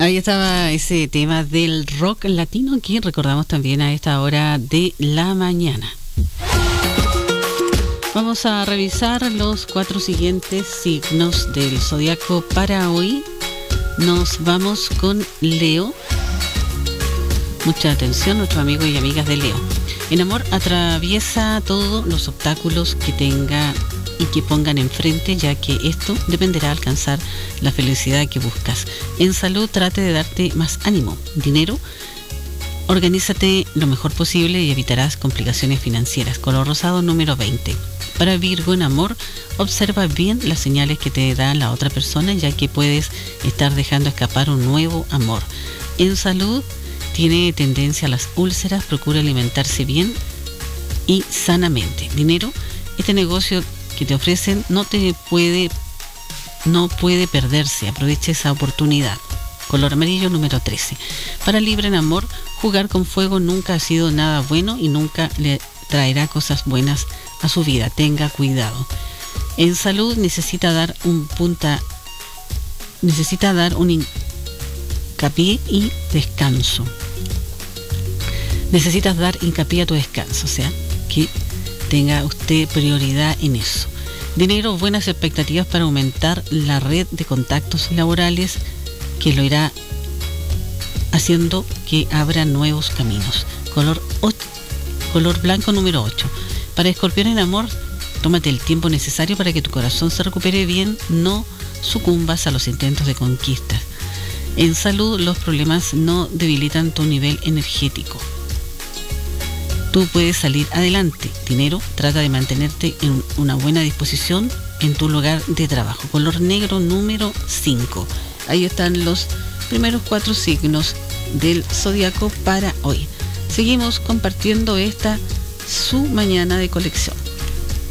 Ahí estaba ese tema del rock latino que recordamos también a esta hora de la mañana. Vamos a revisar los 4 siguientes signos del zodiaco para hoy. Nos vamos con Leo. Mucha atención, nuestros amigos y amigas de Leo. En amor, atraviesa todos los obstáculos que tenga y que pongan enfrente, ya que esto dependerá de alcanzar la felicidad que buscas. En salud, trate de darte más ánimo. Dinero, organízate lo mejor posible y evitarás complicaciones financieras. Color rosado número 20. Para Virgo, en amor, observa bien las señales que te da la otra persona, ya que puedes estar dejando escapar un nuevo amor. En salud, tiene tendencia a las úlceras, procura alimentarse bien y sanamente. Dinero, este negocio que te ofrecen no puede perderse, aprovecha esa oportunidad. Color amarillo número 13. Para Libra, en amor, jugar con fuego nunca ha sido nada bueno y nunca le traerá cosas buenas a su vida, tenga cuidado. En salud, necesita dar un hincapié y descanso. Necesitas dar hincapié a tu descanso, o sea, que tenga usted prioridad en eso. Dinero, buenas expectativas para aumentar la red de contactos laborales que lo irá haciendo que abra nuevos caminos. Color blanco número 8. Para Escorpión, en amor, tómate el tiempo necesario para que tu corazón se recupere bien, no sucumbas a los intentos de conquista. En salud, los problemas no debilitan tu nivel energético. Tú puedes salir adelante. Dinero, trata de mantenerte en una buena disposición en tu lugar de trabajo. Color negro número 5. Ahí están los primeros 4 signos del zodiaco para hoy. Seguimos compartiendo esta su mañana de colección.